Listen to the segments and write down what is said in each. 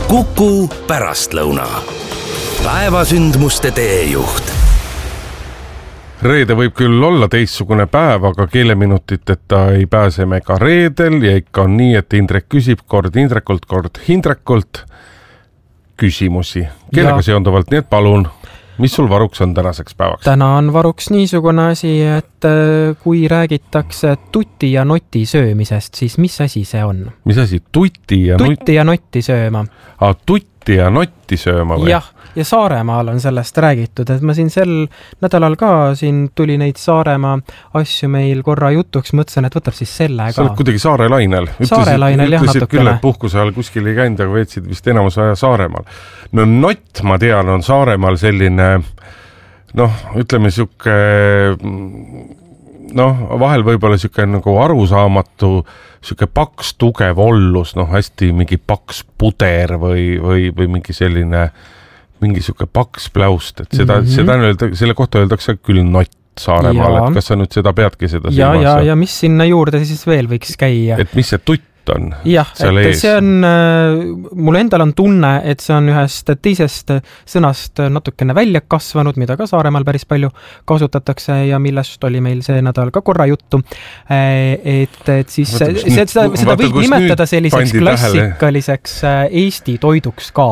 Kuku pärastlõuna. Päevasündmuste teejuht. Reede võib küll olla teistsugune päev, aga keeleminutiteta ei pääse me ka reedel ja ikka on nii, et Indrek küsib kord Indrekult, kord Hindrekult küsimusi. Kellega seonduvalt, nii et palun, mis sul varuks on tänaseks päevaks? Täna on varuks niisugune asi, et kui räägitakse tuti ja noti söömisest, siis mis asi see on? Mis asi? Tuti ja notti sööma. Tutti ja notti sööma või? Jah, ja Saaremaal on sellest räägitud, et ma siin sel nädalal ka siin tuli neid Saaremaa asju meil korra jutuks, mõtlesin, et võtab siis selle ka. Sa oled kuidagi Saarelainel. Saarelainel jah natukene. Ütlesid küll, et natukene. puhkuse ajal kuskil ei käinud, aga veetsid vist enamus aja Saaremaal. No nott, ma tean, on Saaremaal selline, ütleme siuke, vahel võib-olla siuke nagu arusaamatu, siuke paks tugev ollus, hästi mingi paks puder või mingi selline, mingi siuke paks pläust, et seda selle kohta öeldakse küll nott Saaremaal, et kas sa nüüd seda peadki seda silmas? Ja mis sinna juurde siis veel võiks käia? Et mis see tutt on? Jah, et ees? See on, mul endal on tunne, et see on ühest teisest sõnast natukene välja kasvanud, mida ka Saaremaal päris palju kasutatakse ja millest oli meil see nädal ka korra juttu. Et siis seda võib nimetada selliseks klassikaliseks Eesti toiduks ka,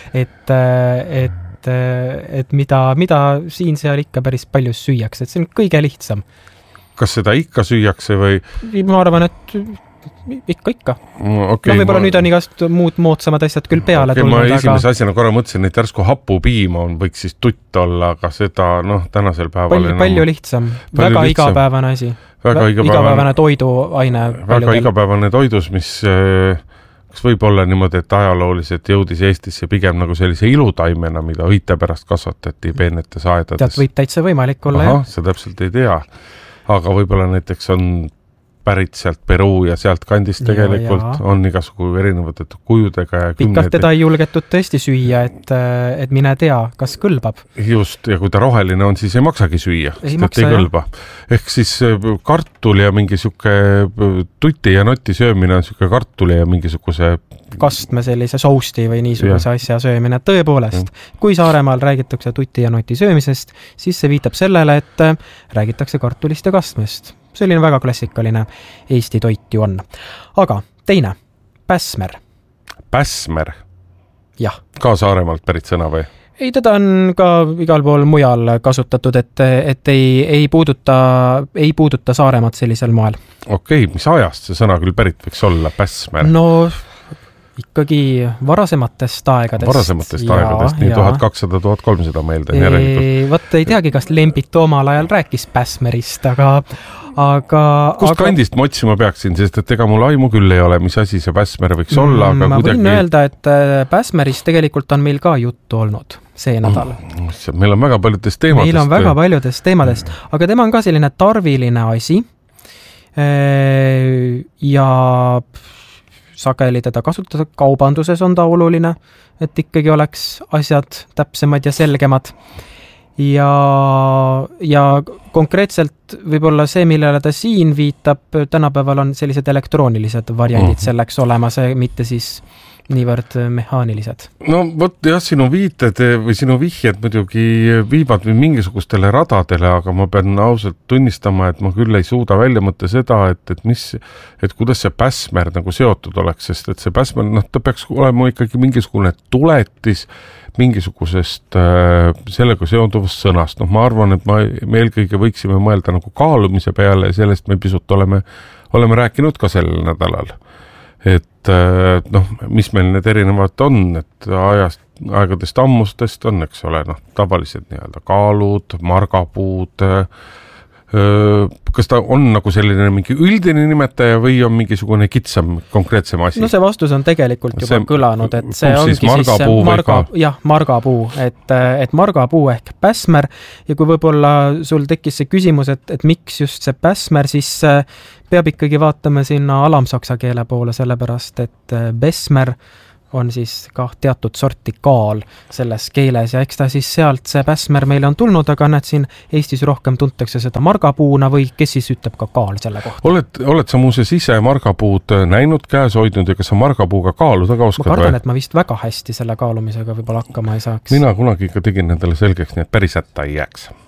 et mida siin seal ikka päris palju süüakse, et see on kõige lihtsam. Kas seda ikka süüakse või? Ma arvan, et ikka. Okay, võib-olla nüüd on igast muud moodsamad asjad küll peale tulnud. Ma esimese asjana korra mõtlesin, et järsku hapupiima võiks siis tutt olla, aga seda tänasel päeval palju lihtsam. Väga igapäevane asi. Igapäevane toiduaine. Väga igapäevane toidus, mis võib olla niimoodi, et ajalooliselt jõudis Eestisse pigem nagu sellise ilutaimena, mida õite pärast kasvatati peenetes aedades. Tead, võib täitsa võimalik olla. Aha, see täpselt ei tea. Aga võib-olla näiteks on pärit sealt Peruu ja sealt kandist tegelikult on igasugu erinevate kujudega ja pikalt teda ei julgetud tõesti süüa, et mine tea, kas kõlbab. Just, ja kui ta roheline on, siis ei maksagi süüa, ei kõlba. Ehk siis kartul ja mingi siuke tuti ja noti söömine on siuke kartuli ja mingisuguse kastme sellise sousti või niisuguse asja söömine. Tõepoolest, kui Saaremaal räägitakse tuti ja noti söömisest, siis see viitab sellele, et räägitakse kartulist ja kastmest. Selline väga klassikaline Eesti toit ju on. Aga teine, päsmer. Päsmer? Jah. Ka Saaremaalt pärit sõna või? Ei, teda on ka igal pool mujal kasutatud, et ei puuduta Saaremaad sellisel moel. Okei, mis ajast see sõna küll pärit võiks olla, päsmer? No ikkagi varasematest aegadest, nii 1200-1300 meelde järelikult. Võt ei teagi, kas Lembit omal ajal rääkis päsmerist, aga kust kandist ma otsima peaksin, sest et ega mul aimu küll ei ole, mis asi see päsmer võiks olla, aga ma võin öelda, et päsmerist tegelikult on meil ka juttu olnud see nädal. Meil on väga paljudest teemadest. Aga tema on ka selline tarviline asi ja sageli teda kasutada kaubanduses on ta oluline, et ikkagi oleks asjad täpsemad ja selgemad. Ja konkreetselt võib-olla see, millele ta siin viitab, tänapäeval on sellised elektroonilised variandid selleks olemas, mitte siis niivõrd mehaanilised. No võt jah, sinu viited või sinu vihjed muidugi viivad mingisugustele radadele, aga ma pean ausalt tunnistama, et ma küll ei suuda välja mõtta seda, et kuidas see päsmer nagu seotud oleks, sest et see päsmer, ta peaks olema ikkagi mingisugune tuletis mingisugusest sellega seonduvast sõnast. Ma arvan, et me eelkõige võiksime mõelda nagu kaalumise peale ja sellest me pisut oleme rääkinud ka sellel nädalal. Et mis meil need erinevad on, et aegadest ammustest on, eks ole, tavalised nii-öelda kaalud, margapuud. Kas ta on nagu selline mingi üldine nimetaja või on mingisugune kitsam, konkreetsem asi? No see vastus on tegelikult juba kõlanud, et see ongi siis margapuu, et margapuu ehk päsmer ja kui võib-olla sul tekkis see küsimus, et miks just see päsmer, siis peab ikkagi vaatama sinna alamsaksa keele poole, sellepärast et besmer on siis ka teatud sorti kaal selles keeles ja eks ta siis sealt see päsmer meile on tulnud, aga näed siin Eestis rohkem tuntakse seda margapuuna või kes siis ütleb ka kaal selle kohta? Oled sa muuseas ise margapuud näinud, käes hoidnud ja kas sa margapuuga kaaluda ka oskad? Ma kardan, et ma vist väga hästi selle kaalumisega võib-olla hakkama ei saaks. Mina kunagi ikka tegin nendele selgeks, nii et päris hätta ei jääks.